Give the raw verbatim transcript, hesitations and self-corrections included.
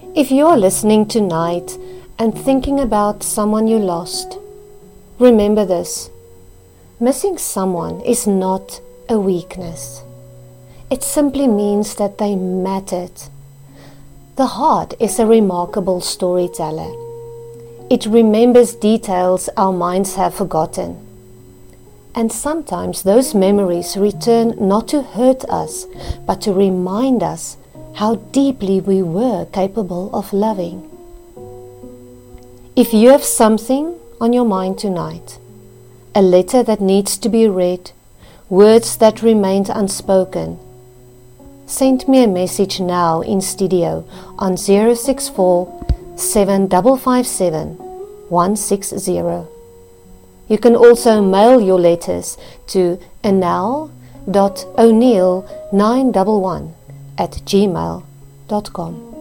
If you are listening tonight and thinking about someone you lost, remember this. Missing someone is not a weakness. It simply means that they mattered. The heart is a remarkable storyteller. It remembers details our minds have forgotten. And sometimes those memories return not to hurt us, but to remind us how deeply we were capable of loving. If you have something on your mind tonight, a letter that needs to be read, words that remained unspoken, send me a message now in studio on zero six four, seven five five seven, one six zero. You can also mail your letters to anel dot o'neill nine one one at gmail dot com.